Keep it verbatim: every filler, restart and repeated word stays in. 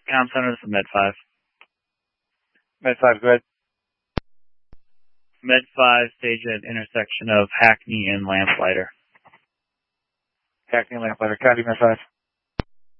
Com Center, this is Med five. Med five, go ahead. Med five, stage at intersection of Hackney and Lamplighter. Hackney and Lamplighter. Copy, Med five.